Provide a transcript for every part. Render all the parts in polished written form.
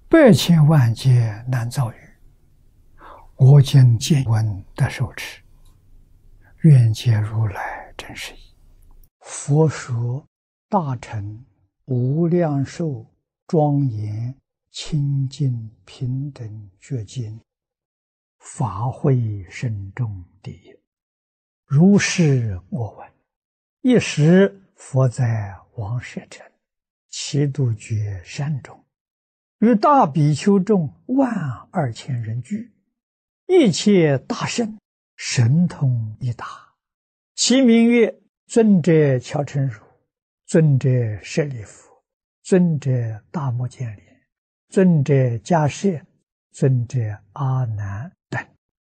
百千万劫难遭遇，我今见闻得受持，愿解如来真实义。佛说大乘无量寿庄严清净平等觉经，法会深重第一。如是我闻，一时佛在王舍城祇度觉山中，与大比丘众12000人聚，一切大圣神通一达，其名曰尊者乔陈如、尊者舍利弗、尊者大目犍连、尊者迦叶、尊者阿难等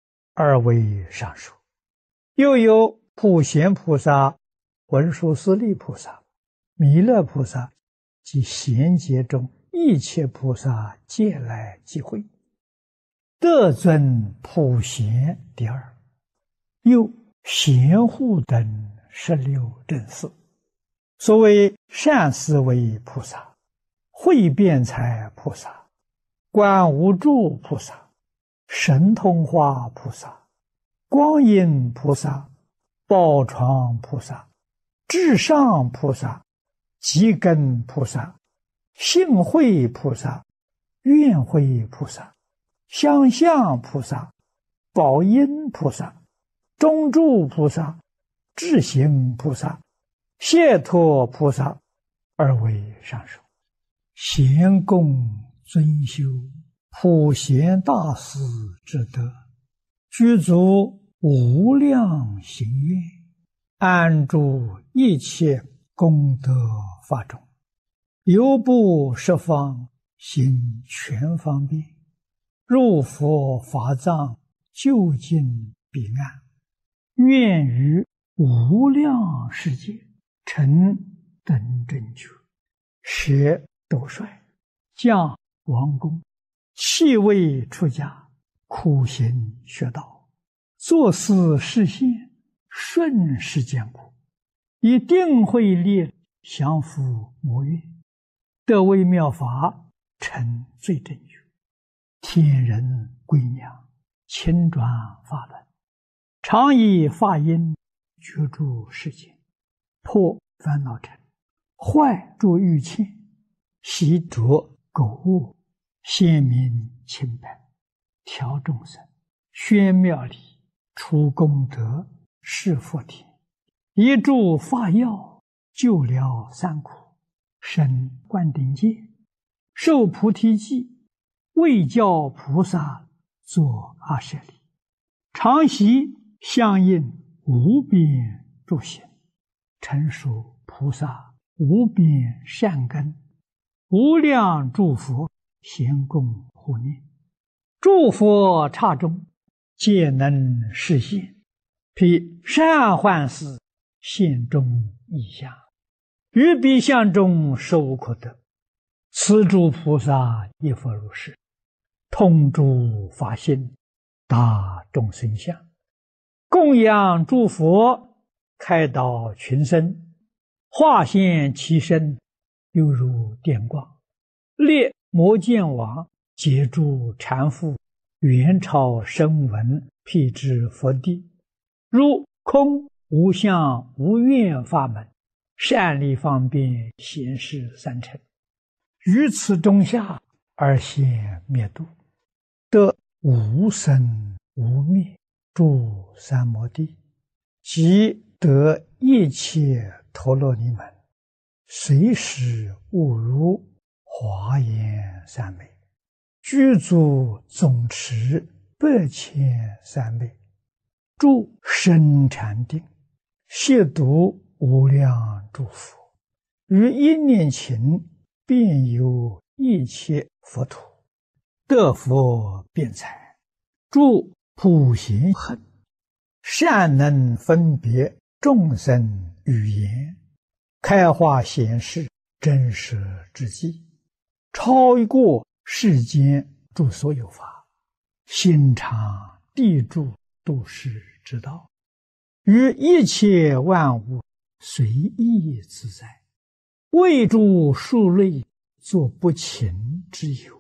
，2位上首。又有普贤菩萨、文殊师利菩萨、弥勒菩萨及贤劫中一切菩萨皆来集会，得尊普贤第二。又贤护等16正士，所谓善思维菩萨、慧辩才菩萨、观无住菩萨、神通化菩萨、光阴菩萨、宝床菩萨、至上菩萨、积根菩萨、性慧菩萨、愿慧菩萨、相向菩萨、宝音菩萨、中住菩萨、智行菩萨、解脱菩萨，2位上首。贤供尊修普贤大士之德，具足无量行愿，安住一切功德法中，犹不十方行全方便，入佛法藏，究竟彼岸，愿于无量世界成等正觉，舍斗率，降王宫，弃位出家，苦行学道，作思示现，顺世间苦，以定慧力降伏魔怨，得微妙法，成最正觉，天人归娘，亲转法轮，常以法音觉住世间，破烦恼尘，坏诸欲嗔，习着垢恶，显明清白，调众生，宣妙理，除功德，示福田，一助法药，救了三苦，生灌顶戒，受菩提记，为教菩萨作阿舍利，常习相应无边诸行，成熟菩萨无边善根，无量诸佛咸供护念，诸佛刹中皆能示现，披善幻思，现中异相，于彼相中实无可得。此诸菩萨亦复如是，通诸法性，达众生相，供养诸佛，开导群生，化现其身，犹如电光，列摩犍王，解诸缠缚，元超声闻，辟支佛地，如空无相无愿法门，善利方便显示三乘，于此中下而现灭度，得无生无灭诸三摩地，即得一切陀罗尼门，随时悟如华严三昧，具足总持8千3昧，住深禅定，亵渎无量诸佛，于一念勤，遍游一切佛土，得佛辩才，住普贤行，善能分别众生语言，开化显示真实之际，超过世间诸所有法，心常地住度世之道，于一切万物随意自在，为诸庶类作不勤之有，